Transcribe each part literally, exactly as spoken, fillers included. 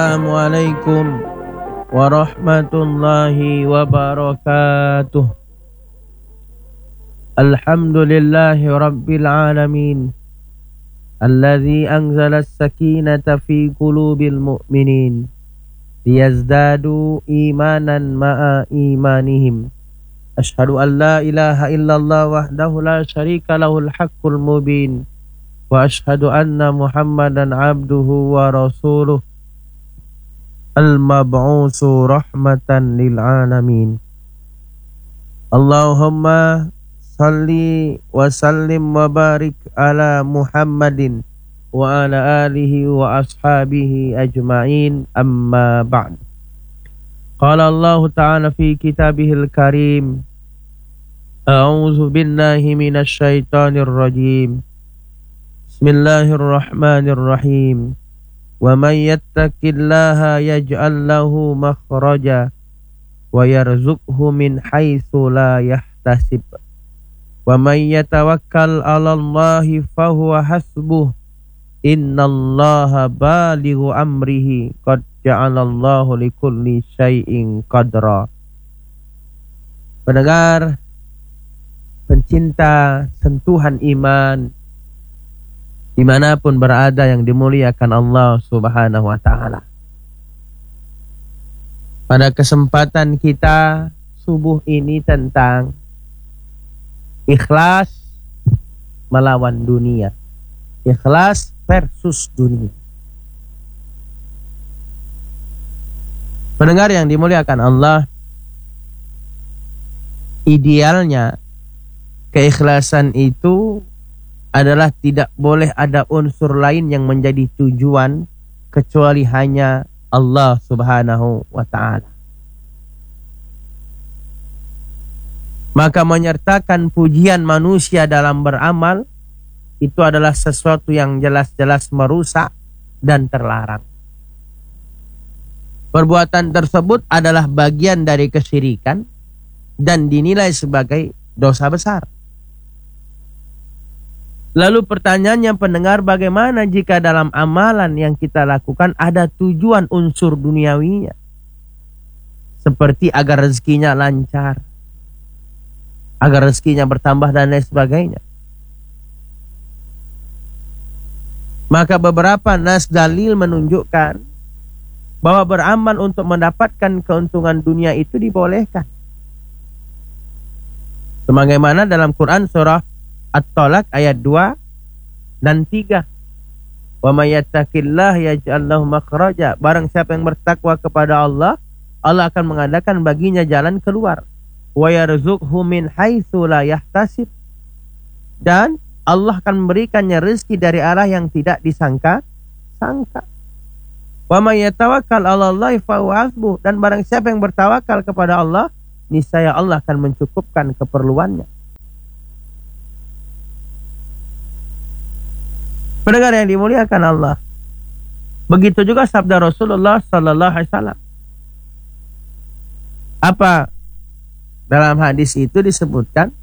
Assalamualaikum warahmatullahi wabarakatuh. Alhamdulillahi rabbil alamin, alladzi anzala as-sakinata fi qulubil mu'minin liyazdadu imanan ma'a imanihim. Ashhadu an la ilaha illallah wahdahu la syarika lahul haqqul mubin wa ashhadu anna Muhammadan abduhu wa rasuluh al-mab'usu rahmatan lil alamin. Allahumma salli wa sallim wa barik ala Muhammadin wa ala alihi wa ashabihi ajma'in, amma ba'd. Qala Allah ta'ala fi kitabihil karim, a'udzu billahi minasy syaithanir rajim. Bismillahirrahmanirrahim. Wa may yattaqillaha yaj'al lahu makhraja wa yarzuqhu min haitsu la yahtasib. Wa may yatawakkal 'alallahi fahuwa hasbuh. Innallaha balighu amrihi qad ja'alallahu likulli syai'in qadra. Pendengar, pencinta sentuhan iman dimanapun berada yang dimuliakan Allah subhanahu wa ta'ala, pada kesempatan kita subuh ini tentang ikhlas melawan dunia, ikhlas versus dunia. Pendengar yang dimuliakan Allah, idealnya keikhlasan itu adalah tidak boleh ada unsur lain yang menjadi tujuan kecuali hanya Allah subhanahu wa ta'ala. Maka menyertakan pujian manusia dalam beramal itu adalah sesuatu yang jelas-jelas merusak dan terlarang. Perbuatan tersebut adalah bagian dari kesyirikan dan dinilai sebagai dosa besar. Lalu pertanyaannya pendengar, bagaimana jika dalam amalan yang kita lakukan ada tujuan unsur duniawinya? Seperti agar rezekinya lancar, agar rezekinya bertambah dan lain sebagainya. Maka beberapa nas dalil menunjukkan bahwa beramal untuk mendapatkan keuntungan dunia itu dibolehkan. Sebagaimana dalam Quran surah At-Talaq ayat dua dan tiga. Wa may yattaqillaha yaj'al lahu makhraja. Barang siapa yang bertakwa kepada Allah, Allah akan mengadakan baginya jalan keluar. Wa yarzuqhu min haitsu la yahtasib. Dan Allah akan memberikannya rezeki dari arah yang tidak disangka-sangka. Wa may yatawakkal 'alallahi fa huwa hasbuh. Dan barang siapa yang bertawakal kepada Allah, niscaya Allah akan mencukupkan keperluannya. Pendengar yang dimuliakan Allah, begitu juga sabda Rasulullah sallallahu alaihi wasallam. Apa dalam hadis itu disebutkan?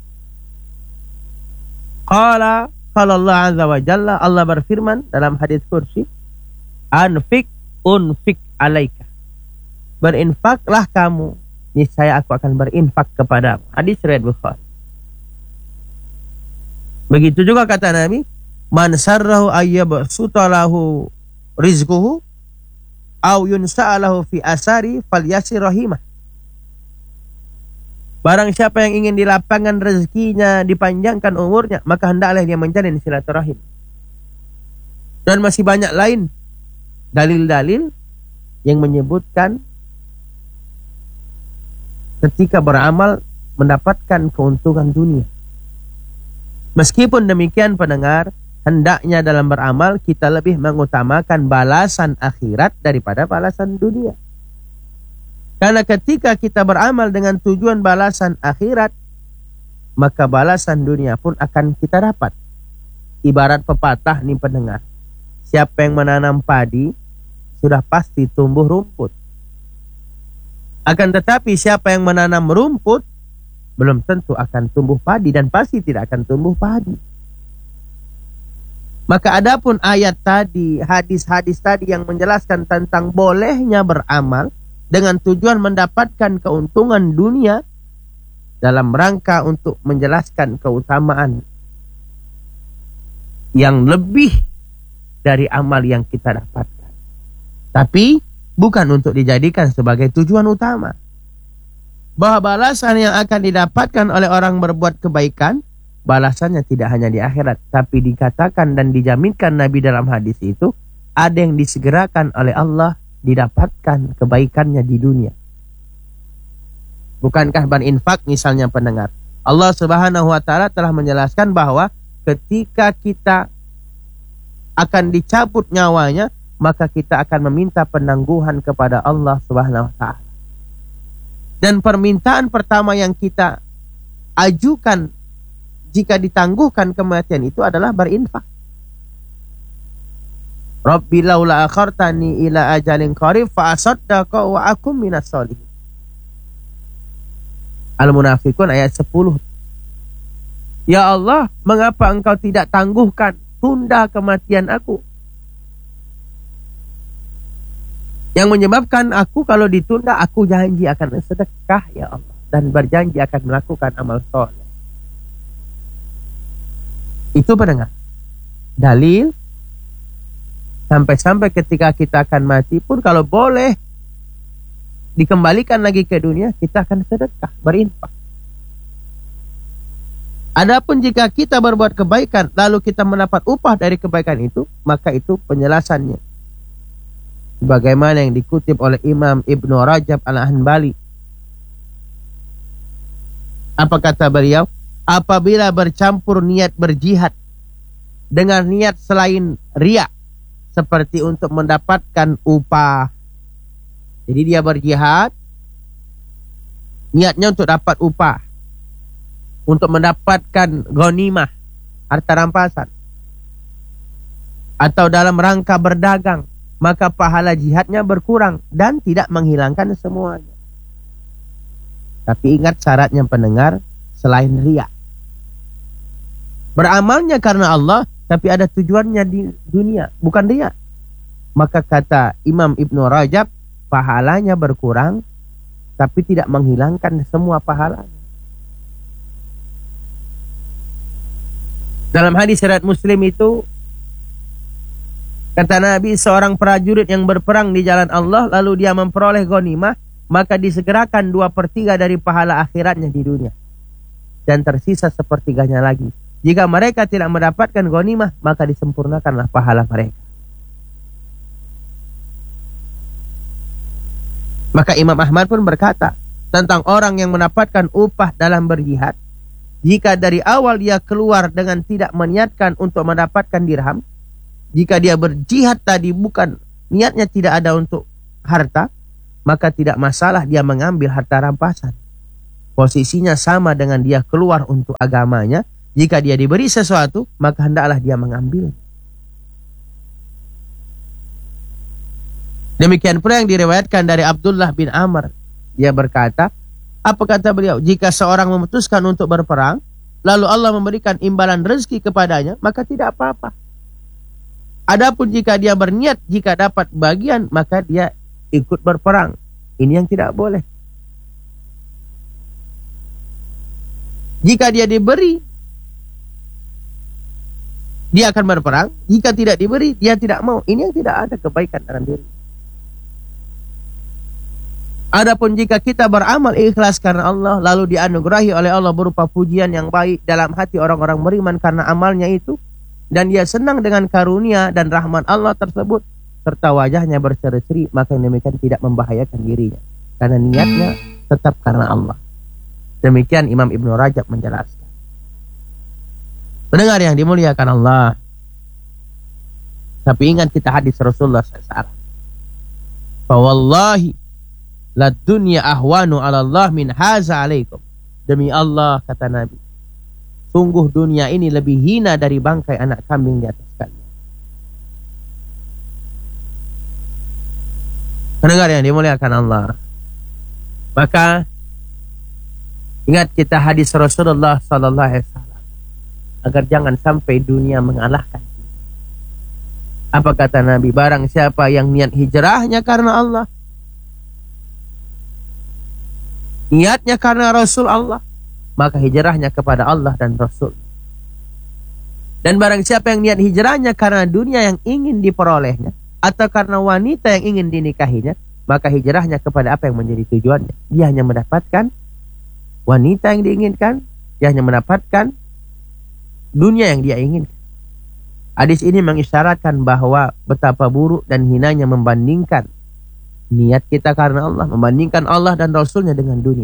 Qala qala Allah azza wa jalla, Allah berfirman dalam hadis kursi, anfik unfik alaika. Berinfaklah kamu, niscaya aku akan berinfak kepadamu. Hadis riwayat Bukhari. Begitu juga kata Nabi, man sarrahu ayyabsuta lahu rizquhu aw yunsa'alahu fi asari falyasir rahimah. Barang siapa yang ingin dilapangkan rezekinya, dipanjangkan umurnya, maka hendaklah dia menjalin silaturahim. Dan masih banyak lain dalil-dalil yang menyebutkan ketika beramal mendapatkan keuntungan dunia. Meskipun demikian pendengar, hendaknya dalam beramal kita lebih mengutamakan balasan akhirat daripada balasan dunia. Karena ketika kita beramal dengan tujuan balasan akhirat, maka balasan dunia pun akan kita dapat. Ibarat pepatah nih pendengar, siapa yang menanam padi sudah pasti tumbuh rumput. Akan tetapi siapa yang menanam rumput belum tentu akan tumbuh padi, dan pasti tidak akan tumbuh padi. Maka adapun ayat tadi, hadis-hadis tadi yang menjelaskan tentang bolehnya beramal dengan tujuan mendapatkan keuntungan dunia dalam rangka untuk menjelaskan keutamaan yang lebih dari amal yang kita dapatkan. Tapi bukan untuk dijadikan sebagai tujuan utama. Bahwa balasan yang akan didapatkan oleh orang berbuat kebaikan, balasannya tidak hanya di akhirat, tapi dikatakan dan dijaminkan Nabi dalam hadis itu, ada yang disegerakan oleh Allah didapatkan kebaikannya di dunia. Bukankah berinfak misalnya pendengar? Allah Subhanahu wa taala telah menjelaskan bahwa ketika kita akan dicabut nyawanya, maka kita akan meminta penangguhan kepada Allah Subhanahu wa taala. Dan permintaan pertama yang kita ajukan jika ditangguhkan kematian itu adalah berinfak. Rabbi laula akhartani ila ajalin qarib fa asaddaqa wa akum minas sholihin. Al-Munafiqun ayat sepuluh. Ya Allah, mengapa engkau tidak tangguhkan, tunda kematian aku? Yang menyebabkan aku kalau ditunda, aku janji akan sedekah ya Allah, dan berjanji akan melakukan amal soleh. Itu pendengar, dalil sampai-sampai ketika kita akan mati pun kalau boleh dikembalikan lagi ke dunia, kita akan sedekah, berinfak. Adapun jika kita berbuat kebaikan lalu kita mendapat upah dari kebaikan itu, maka itu penjelasannya bagaimana yang dikutip oleh Imam Ibnu Rajab Al-Hanbali. Apa kata beliau? Apabila bercampur niat berjihad dengan niat selain riya, seperti untuk mendapatkan upah. Jadi dia berjihad, niatnya untuk dapat upah, untuk mendapatkan ghanimah, harta rampasan, atau dalam rangka berdagang, maka pahala jihadnya berkurang dan tidak menghilangkan semuanya. Tapi ingat syaratnya pendengar, selain riya. Beramalnya karena Allah, tapi ada tujuannya di dunia, bukan riya. Maka kata Imam Ibnu Rajab, pahalanya berkurang, tapi tidak menghilangkan semua pahalanya. Dalam hadis riwayat Muslim itu, kata Nabi, seorang prajurit yang berperang di jalan Allah lalu dia memperoleh ghanimah, maka disegerakan dua per tiga dari pahala akhiratnya di dunia, dan tersisa sepertiganya lagi. Jika mereka tidak mendapatkan ghanimah, maka disempurnakanlah pahala mereka. Maka Imam Ahmad pun berkata tentang orang yang mendapatkan upah dalam berjihad, jika dari awal dia keluar dengan tidak meniatkan untuk mendapatkan dirham, jika dia berjihad tadi bukan niatnya tidak ada untuk harta, maka tidak masalah dia mengambil harta rampasan. Posisinya sama dengan dia keluar untuk agamanya. Jika dia diberi sesuatu, maka hendaklah dia mengambil. Demikian pula yang diriwayatkan dari Abdullah bin Amr. Dia berkata, apa kata beliau? Jika seorang memutuskan untuk berperang, lalu Allah memberikan imbalan rezeki kepadanya, maka tidak apa-apa. Adapun jika dia berniat, jika dapat bagian, maka dia ikut berperang. Ini yang tidak boleh. Jika dia diberi, dia akan berperang. Jika tidak diberi, dia tidak mau. Ini yang tidak ada kebaikan dalam diri. Adapun jika kita beramal ikhlas karena Allah, lalu dianugerahi oleh Allah berupa pujian yang baik dalam hati orang-orang beriman karena amalnya itu, dan dia senang dengan karunia dan rahmat Allah tersebut, serta wajahnya berseri-seri, maka yang demikian tidak membahayakan dirinya, karena niatnya tetap karena Allah. Demikian Imam Ibnu Rajab menjelaskan. Pendengar yang dimuliakan Allah, tapi ingat kita hadis Rasulullah shallallahu alaihi wasallam, fawallahi la dunya ahwanu ala Allah min haza alaikum. Demi Allah, kata Nabi, sungguh dunia ini lebih hina dari bangkai anak kambing di atas kalian. Pendengar yang dimuliakan Allah, maka ingat kita hadis Rasulullah sallallahu alaihi wasallam, agar jangan sampai dunia mengalahkan kita. Apa kata Nabi? Barang siapa yang niat hijrahnya karena Allah, niatnya karena Rasul Allah, maka hijrahnya kepada Allah dan Rasul. Dan barang siapa yang niat hijrahnya karena dunia yang ingin diperolehnya, atau karena wanita yang ingin dinikahinya, maka hijrahnya kepada apa yang menjadi tujuannya. Dia hanya mendapatkan wanita yang diinginkan, dia hanya mendapatkan dunia yang dia inginkan. Hadis ini mengisyaratkan bahwa betapa buruk dan hinanya membandingkan niat kita karena Allah, membandingkan Allah dan Rasulnya dengan dunia.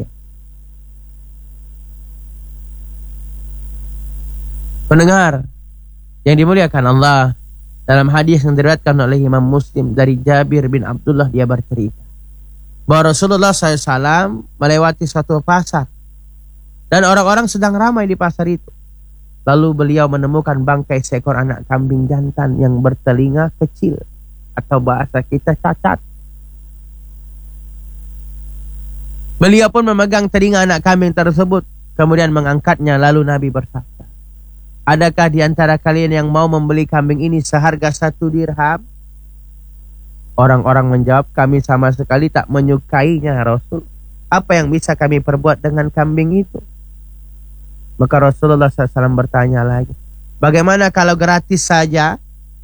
Pendengar yang dimuliakan Allah, dalam hadis yang diriwayatkan oleh Imam Muslim dari Jabir bin Abdullah, dia bercerita bahwa Rasulullah shallallahu alaihi wasallam melewati suatu pasar dan orang-orang sedang ramai di pasar itu. Lalu beliau menemukan bangkai seekor anak kambing jantan yang bertelinga kecil, atau bahasa kita cacat. Beliau pun memegang telinga anak kambing tersebut, kemudian mengangkatnya. Lalu Nabi bersabda, adakah di antara kalian yang mau membeli kambing ini seharga satu dirham? Orang-orang menjawab, kami sama sekali tak menyukainya Rasul. Apa yang bisa kami perbuat dengan kambing itu? Maka Rasulullah shallallahu alaihi wasallam bertanya lagi, bagaimana kalau gratis saja?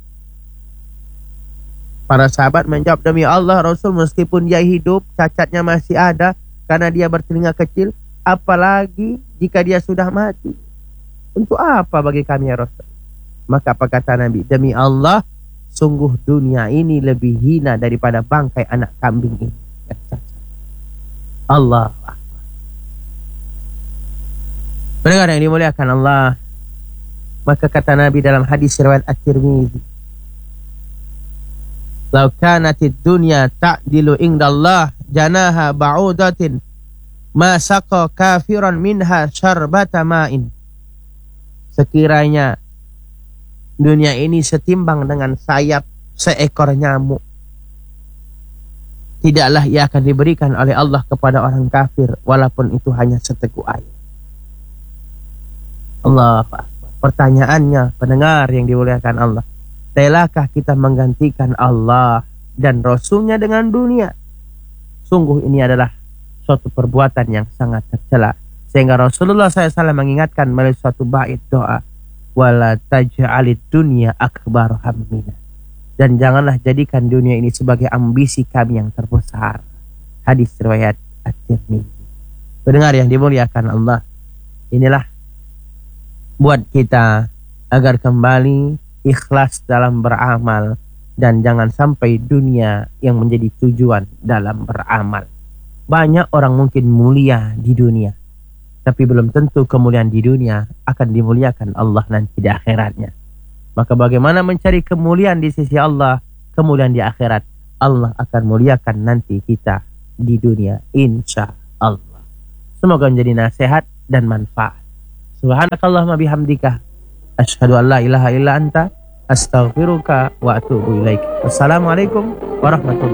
Para sahabat menjawab, demi Allah Rasul, meskipun dia hidup, cacatnya masih ada karena dia bertelinga kecil, apalagi jika dia sudah mati. Untuk apa bagi kami ya Rasul? Maka apa kata Nabi? Demi Allah, sungguh dunia ini lebih hina daripada bangkai anak kambing ini. Allah. Pendengar yang dimuliakan Allah, maka kata Nabi dalam hadis riwayat At-Tirmidzi, "Lau kanatid dunya ta'dilu indallah janaha ba'udatin ma saqa kafiran minha syarbata ma'in." Sekiranya dunia ini setimbang dengan sayap seekor nyamuk, tidaklah ia akan diberikan oleh Allah kepada orang kafir walaupun itu hanya seteguk air. Allah. Pertanyaannya, pendengar yang dimuliakan Allah, relakah kita menggantikan Allah dan Rasulnya dengan dunia? Sungguh ini adalah suatu perbuatan yang sangat tercela, sehingga Rasulullah shallallahu alaihi wasallam mengingatkan melalui suatu bait doa, wala taj'alid dunya akbar hammina, dan janganlah jadikan dunia ini sebagai ambisi kami yang terbesar. Hadis riwayat At-Tirmidzi. Pendengar yang dimuliakan Allah, inilah buat kita agar kembali ikhlas dalam beramal, dan jangan sampai dunia yang menjadi tujuan dalam beramal. Banyak orang mungkin mulia di dunia, tapi belum tentu kemuliaan di dunia akan dimuliakan Allah nanti di akhiratnya. Maka bagaimana mencari kemuliaan di sisi Allah, kemuliaan di akhirat? Allah akan muliakan nanti kita di dunia, insya Allah. Semoga menjadi nasihat dan manfaat. Subhanakallahumma bihamdika, asyhadu an la ilaha illa anta, astaghfiruka wa atubu ilaik. Wassalamualaikum warahmatullahi wabarakatuh.